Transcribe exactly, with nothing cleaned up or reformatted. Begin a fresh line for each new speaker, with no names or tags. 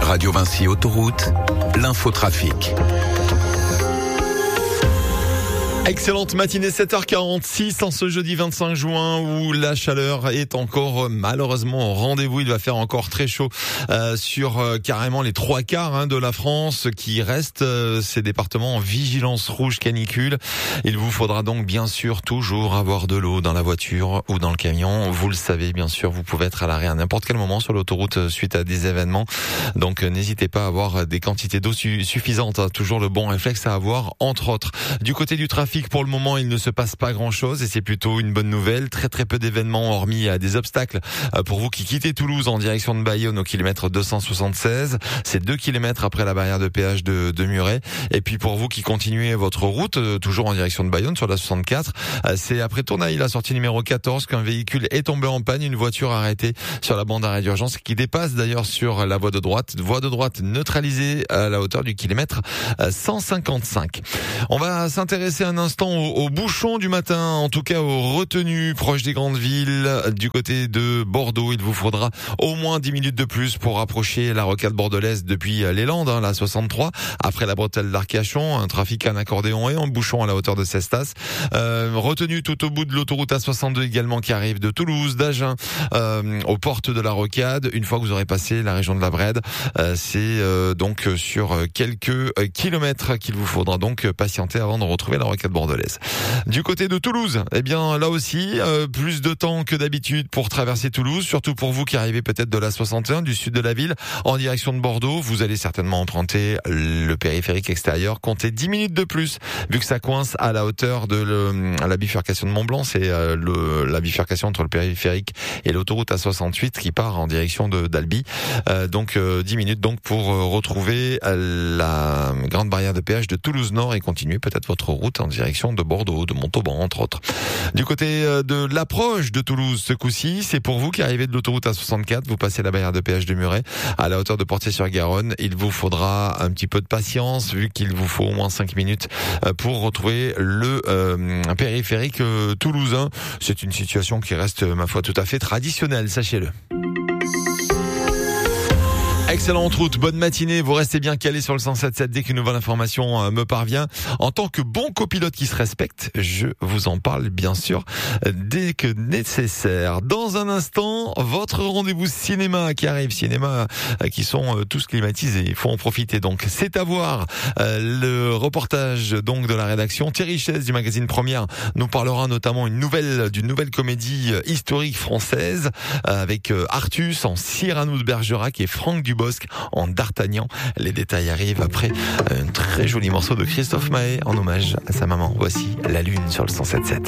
Radio Vinci Autoroute, l'infotrafic.
Excellente matinée, sept heures quarante-six en ce jeudi vingt-cinq juin où la chaleur est encore malheureusement au rendez-vous. Il va faire encore très chaud euh, sur euh, carrément les trois quarts hein, de la France qui restent euh, ces départements en vigilance rouge canicule. Il vous faudra donc bien sûr toujours avoir de l'eau dans la voiture ou dans le camion. Vous le savez bien sûr, vous pouvez être à l'arrêt à n'importe quel moment sur l'autoroute suite à des événements. Donc euh, n'hésitez pas à avoir des quantités d'eau su- suffisantes. Hein. Toujours le bon réflexe à avoir entre autres. Du côté du trafic, pour le moment, il ne se passe pas grand-chose et c'est plutôt une bonne nouvelle. Très très peu d'événements hormis euh, des obstacles pour vous qui quittez Toulouse en direction de Bayonne au kilomètre deux cent soixante-seize. C'est deux kilomètres après la barrière de péage de, de Muret. Et puis pour vous qui continuez votre route, euh, toujours en direction de Bayonne sur la soixante-quatre, euh, c'est après Tournaille, la sortie numéro quatorze, qu'un véhicule est tombé en panne. Une voiture arrêtée sur la bande d'arrêt d'urgence qui dépasse d'ailleurs sur la voie de droite. Voie de droite neutralisée à la hauteur du kilomètre cent cinquante-cinq. On va s'intéresser un instant aux, aux bouchons du matin, en tout cas aux retenues proches des grandes villes. Du côté de Bordeaux, il vous faudra au moins dix minutes de plus pour approcher la rocade bordelaise depuis les Landes, hein, la soixante-trois, après la bretelle d'Arcachon, un trafic en accordéon et en bouchon à la hauteur de Cestas. Euh, retenu tout au bout de l'autoroute A soixante-deux également qui arrive de Toulouse, d'Agen, euh, aux portes de la rocade. Une fois que vous aurez passé la région de la Brède, euh, c'est euh, donc sur quelques kilomètres qu'il vous faudra donc patienter avant de retrouver la rocade bordelaise. Du côté de Toulouse, eh bien là aussi, euh, plus de temps que d'habitude pour traverser Toulouse, surtout pour vous qui arrivez peut-être de la soixante et un, du sud de la ville, en direction de Bordeaux. Vous allez certainement emprunter le périphérique extérieur. Comptez dix minutes de plus, vu que ça coince à la hauteur de le, à la bifurcation de Mont-Blanc. C'est euh, le, la bifurcation entre le périphérique et l'autoroute A soixante-huit qui part en direction de d'Albi. Euh, donc euh, dix minutes donc pour euh, retrouver euh, la grande barrière de péage de Toulouse-Nord et continuer peut-être votre route en direction de Bordeaux, de Montauban entre autres. Du côté de l'approche de Toulouse ce coup-ci, c'est pour vous qui arrivez de l'autoroute A soixante-quatre, vous passez la barrière de péage de Muret à la hauteur de Portier-sur-Garonne. Il vous faudra un petit peu de patience vu qu'il vous faut au moins cinq minutes pour retrouver le euh, périphérique euh, toulousain. C'est une situation qui reste ma foi tout à fait traditionnelle, sachez-le. Excellente route, bonne matinée, vous restez bien calés sur le cent sept sept dès qu'une nouvelle information euh, me parvient. En tant que bon copilote qui se respecte, je vous en parle bien sûr dès que nécessaire. Dans un instant, votre rendez-vous cinéma qui arrive, cinéma euh, qui sont euh, tous climatisés, il faut en profiter donc. C'est à voir euh, le reportage donc de la rédaction. Thierry Chaise du magazine Première nous parlera notamment une nouvelle d'une nouvelle comédie euh, historique française euh, avec euh, Artus en Cyrano de Bergerac et Franck Dubosc en D'Artagnan. Les détails arrivent après un très joli morceau de Christophe Maé en hommage à sa maman. Voici La Lune sur le cent sept sept.